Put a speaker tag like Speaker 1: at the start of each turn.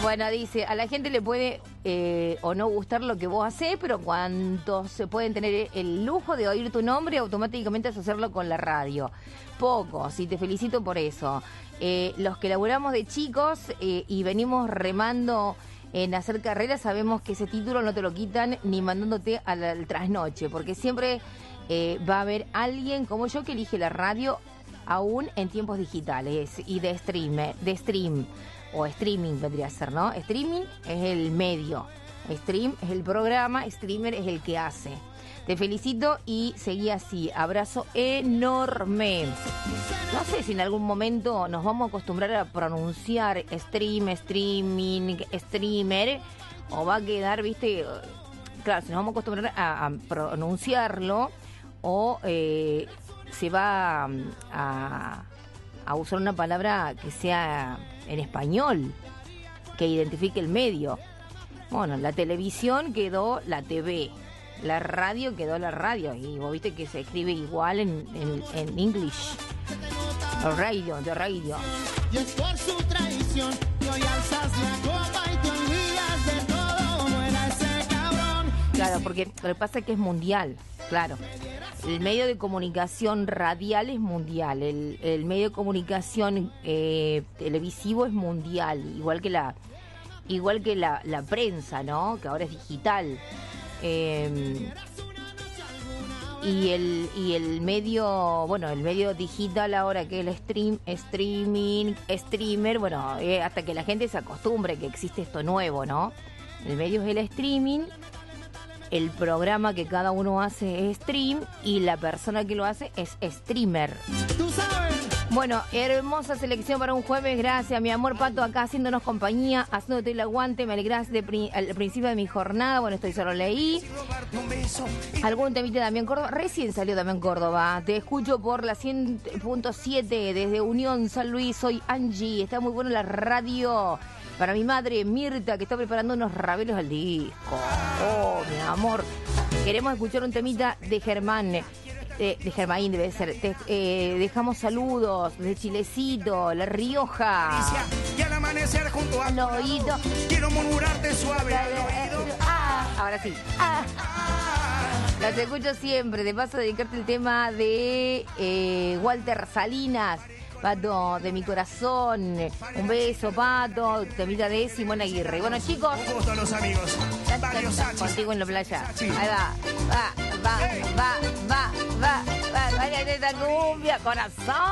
Speaker 1: Bueno, dice, a la gente le puede o no gustar lo que vos hacés, pero cuando se pueden tener el lujo de oír tu nombre, automáticamente asociarlo con la radio. Pocos, y te felicito por eso. Los que laburamos de chicos y venimos remando en hacer carreras, sabemos que ese título no te lo quitan ni mandándote al trasnoche, porque siempre va a haber alguien como yo que elige la radio aún en tiempos digitales y de stream o streaming vendría a ser, ¿no? Streaming es el medio, stream es el programa, streamer es el que hace. Te felicito y seguí así. Abrazo enorme. No sé si en algún momento nos vamos a acostumbrar a pronunciar stream, streaming, streamer, o va a quedar, viste, claro, si nos vamos a acostumbrar a pronunciarlo, o se va a usar una palabra que sea en español, que identifique el medio. Bueno, la televisión quedó la TV, la radio quedó la radio, y vos viste que se escribe igual en English. Radio, de radio.
Speaker 2: Y es por su traición que hoy alzas la copa y te olvidas de todo, no era ese cabrón.
Speaker 1: Claro, porque lo que pasa es que es mundial, claro. El medio de comunicación radial es mundial, el medio de comunicación televisivo es mundial, igual que la prensa, ¿no? Que ahora es digital. Y el medio, bueno, el medio digital ahora, que el streaming, streamer, bueno, hasta que la gente se acostumbre que existe esto nuevo, ¿no? El medio es el streaming, el programa que cada uno hace es stream y la persona que lo hace es streamer.
Speaker 2: Tú sabes.
Speaker 1: Bueno, hermosa selección para un jueves. Gracias, mi amor Pato, acá haciéndonos compañía, haciéndote el aguante. Me alegrás al principio de mi jornada. Bueno, estoy solo leí. Algún temita de Damián Córdoba. Recién salió Damián Córdoba. Te escucho por la 100.7 desde Unión San Luis. Soy Angie. Está muy bueno la radio. Para mi madre Mirta, que está preparando unos rabelos al disco. Oh, mi amor. Queremos escuchar un temita de Germán. De Germain debe ser. Dejamos saludos de Chilecito, La Rioja.
Speaker 3: Y al amanecer junto a
Speaker 1: al oído.
Speaker 3: Quiero murmurarte suave al oído.
Speaker 1: Ahora sí. Las escucho siempre. De paso, dedicarte el tema de Walter Salinas. Pato, de mi corazón. Un beso, Pato. Temita de Simón Aguirre. Bueno, chicos.
Speaker 3: Un gusto a los amigos. Varios Sachis.
Speaker 1: Contigo en la playa.
Speaker 3: Sachi.
Speaker 1: Ahí va. Va. Vaya esta cumbia, corazón.